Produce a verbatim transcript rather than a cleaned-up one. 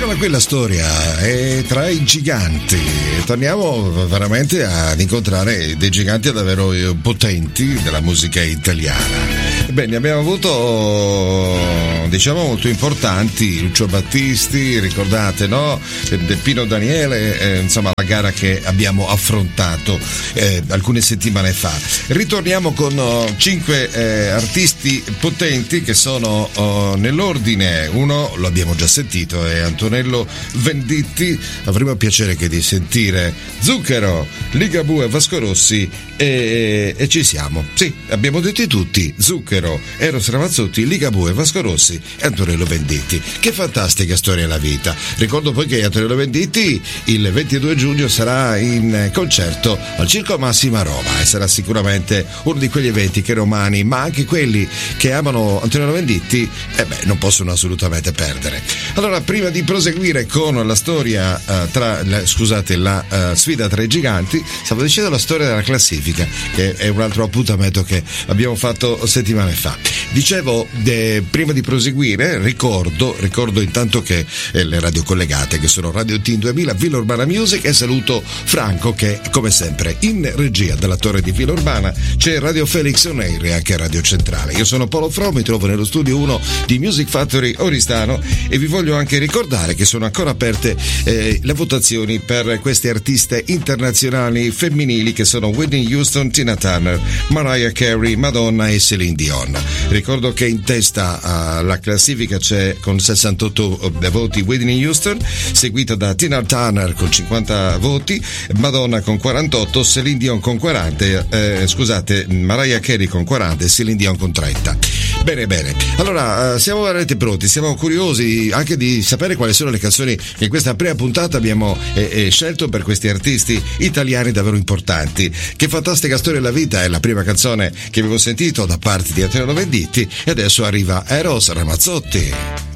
Eccola qui la storia, è tra i giganti. Torniamo veramente ad incontrare dei giganti davvero potenti della musica italiana. Beh, ne abbiamo avuto, diciamo, molto importanti. Lucio Battisti, ricordate, no? Pino Daniele, eh, insomma, la gara che abbiamo affrontato eh, alcune settimane fa. Ritorniamo con oh, cinque eh, artisti potenti che sono oh, nell'ordine. Uno lo abbiamo già sentito, è Antonello Venditti. Avremo il piacere che di sentire Zucchero, Ligabue, Vasco Rossi e, e ci siamo. Sì, abbiamo detto tutti: Zucchero, Eros Ramazzotti, Ligabue, Vasco Rossi e Antonello Venditti. Che fantastica storia la vita. Ricordo poi che Antonello Venditti il ventidue giugno sarà in concerto al Circo Massimo a Roma e sarà sicuramente uno di quegli eventi che i romani, ma anche quelli che amano Antonello Venditti, eh beh, non possono assolutamente perdere. Allora, prima di proseguire con la storia uh, tra la, scusate la uh, sfida tra i giganti, stavo dicendo la storia della classifica, che è un altro appuntamento che abbiamo fatto settimane fa. Dicevo, de, prima di proseguire ricordo ricordo intanto che eh, le radio collegate, che sono Radio Team duemila, Villa Urbana Music, e saluto Franco che come sempre in regia della torre di Villa Urbana. C'è Radio Felix On Air e anche Radio Centrale. Io sono Paolo Fro, mi trovo nello studio uno di Music Factory Oristano e vi voglio anche ricordare che sono ancora aperte eh, le votazioni per queste artiste internazionali femminili che sono Whitney Houston, Tina Turner, Mariah Carey, Madonna e Celine Dion. Ricordo che in testa alla classifica c'è con sessantotto voti Whitney Houston, seguita da Tina Turner con cinquanta voti, Madonna con quarantotto, Celine Dion con quaranta, eh, scusate, Mariah Carey con quaranta e Celine Dion con trenta. Bene, bene. Allora, siamo veramente pronti, siamo curiosi anche di sapere quali sono le canzoni che in questa prima puntata abbiamo eh, eh, scelto per questi artisti italiani davvero importanti. Che fantastica storia della vita è la prima canzone che avevo sentito da parte di Antonello Venditti e adesso arriva Eros Ramazzotti.